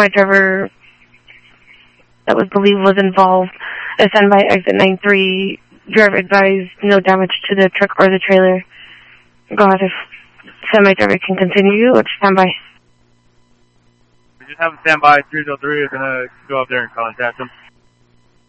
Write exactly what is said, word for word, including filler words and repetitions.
semi-driver that was believed was involved. A standby exit nine three. Driver advised no damage to the truck or the trailer. Go ahead if semi-driver can continue or standby. We just have a standby. three oh three is going to go up there and contact them.